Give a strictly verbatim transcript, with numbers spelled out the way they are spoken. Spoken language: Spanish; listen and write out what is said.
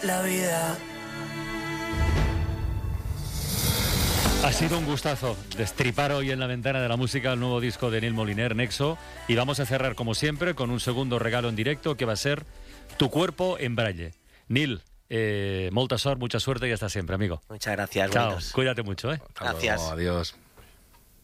La vida. Ha sido un gustazo destripar hoy en la ventana de la música el nuevo disco de Nil Moliner, Nexo, y vamos a cerrar como siempre con un segundo regalo en directo que va a ser Tu cuerpo en braille. Nil, eh, molta sort, mucha suerte y hasta siempre, amigo. Muchas gracias. Chao, buenos. cuídate mucho, ¿eh? Gracias. Hasta luego, adiós.